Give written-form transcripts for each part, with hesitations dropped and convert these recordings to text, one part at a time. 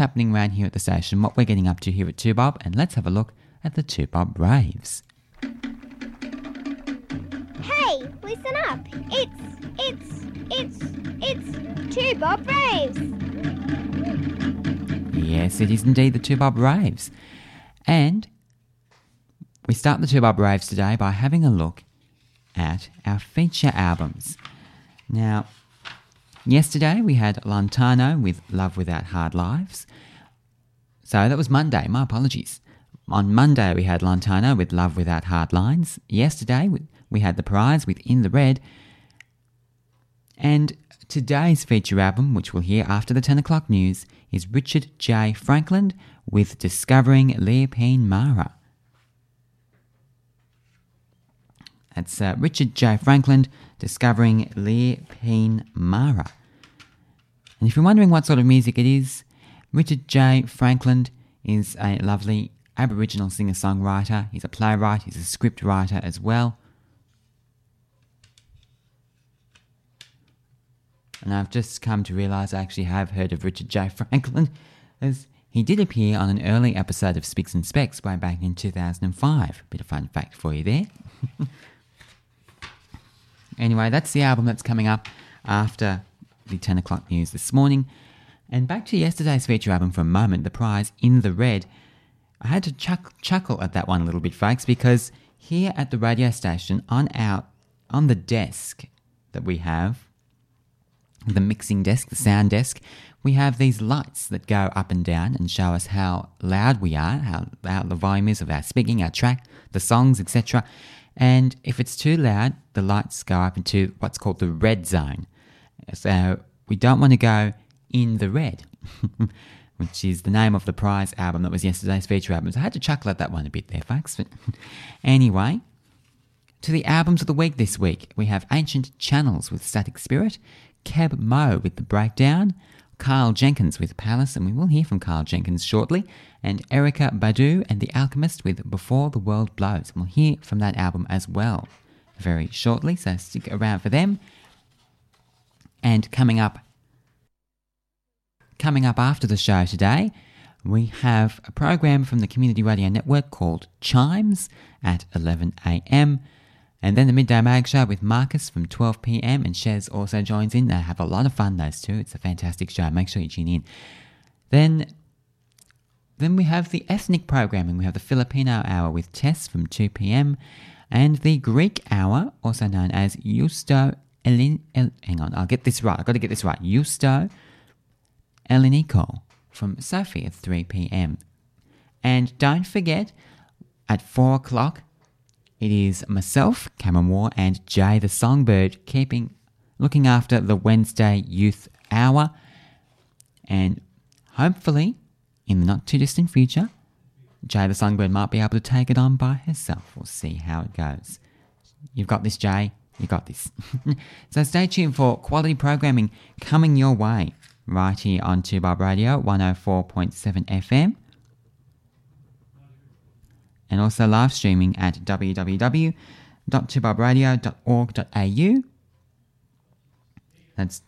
happening around here at the station, what we're getting up to here at 2Bob, and let's have a look at the 2Bob Raves. Hey, listen up. It's 2Bob Raves. Yes, it is indeed the 2Bob Raves. And we start the 2Bob Raves today by having a look at our feature albums. Now, yesterday we had Lantano with Love Without Hard Lives. So that was Monday, my apologies. On Monday we had Lantano with Love Without Hard Lines. Yesterday we had The Prize with In the Red. And today's feature album, which we'll hear after the 10 o'clock news, is Richard J. Franklin with Discovering Leopold Mara. That's Richard J. Franklin, Discovering Leopold Mara. And if you're wondering what sort of music it is, Richard J. Franklin is a lovely Aboriginal singer-songwriter. He's a playwright, he's a script writer as well. And I've just come to realise I actually have heard of Richard J. Franklin, as he did appear on an early episode of Spicks and Specks way back in 2005. Bit of fun fact for you there. Anyway, that's the album that's coming up after the 10 o'clock news this morning. And back to yesterday's feature album for a moment, The Prize, In the Red. I had to chuckle at that one a little bit, folks, because here at the radio station, on the desk that we have, the mixing desk, the sound desk, we have these lights that go up and down and show us how loud we are, how loud the volume is of our speaking, our track, the songs, etc. And if it's too loud, the lights go up into what's called the red zone. So we don't want to go in the red, which is the name of the Prize album that was yesterday's feature album. So I had to chuckle at that one a bit there, folks. But anyway, to the albums of the week this week, we have Ancient Channels with Static Spirit, Keb Mo with The Breakdown, Carl Jenkins with Palace, and we will hear from Carl Jenkins shortly, and Erykah Badu and The Alchemist with Before the World Blows. And we'll hear from that album as well very shortly, so stick around for them. And coming up after the show today, we have a program from the Community Radio Network called Chimes at 11 a.m, and then the Midday Mag Show with Marcus from 12 p.m, and Shez also joins in. They have a lot of fun, those two. It's a fantastic show. Make sure you tune in. Then we have the ethnic programming. We have the Filipino Hour with Tess from 2 p.m, and the Greek Hour, also known as Justo hang on, I'll get this right. I've got to get this right. Justo Eleniko from Sophie at 3 p.m. And don't forget, at 4 o'clock, it is myself, Cameron Moore, and Jay the Songbird looking after the Wednesday Youth Hour. And hopefully, in the not too distant future, Jay the Songbird might be able to take it on by herself. We'll see how it goes. You've got this, Jay. You got this. So stay tuned for quality programming coming your way right here on 2Bob Radio 104.7 FM. And also live streaming at www.2bobradio.org.au. That's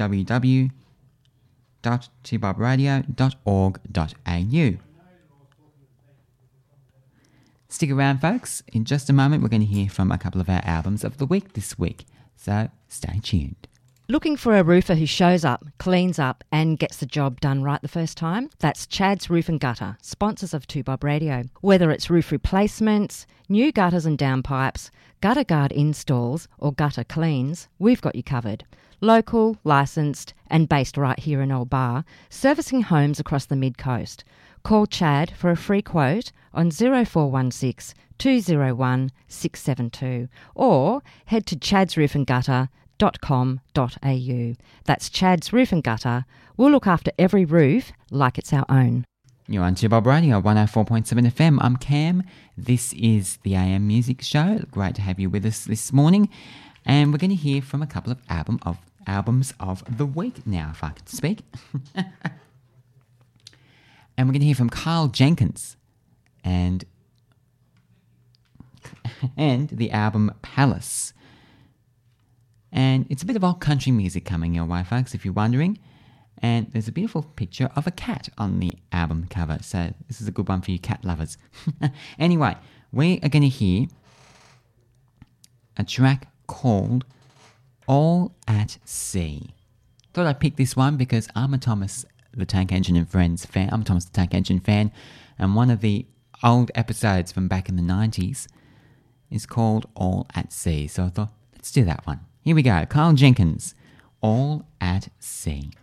www.2bobradio.org.au. Stick around, folks. In just a moment, we're going to hear from a couple of our albums of the week this week. So stay tuned. Looking for a roofer who shows up, cleans up and gets the job done right the first time? That's Chad's Roof and Gutter, sponsors of 2Bob Radio. Whether it's roof replacements, new gutters and downpipes, gutter guard installs or gutter cleans, we've got you covered. Local, licensed and based right here in Old Bar, servicing homes across the mid-coast. Call Chad for a free quote on 0416 201 672 or head to chadsroofandgutter.com.au. That's Chad's Roof and Gutter. We'll look after every roof like it's our own. You're on 2Bob Radio 104.7 FM. I'm Cam. This is the AM Music Show. Great to have you with us this morning. And we're going to hear from a couple of albums of the week now, if I could speak. And we're going to hear from Carl Jenkins and the album Palace. And it's a bit of old country music coming your way, folks, if you're wondering. And there's a beautiful picture of a cat on the album cover. So this is a good one for you cat lovers. Anyway, we are going to hear a track called All at Sea. Thought I'd pick this one because I'm a Thomas the Tank Engine and Friends fan. I'm a Thomas the Tank Engine fan. And one of the old episodes from back in the 90s is called All at Sea. So I thought, let's do that one. Here we go. Carl Jenkins, All at Sea.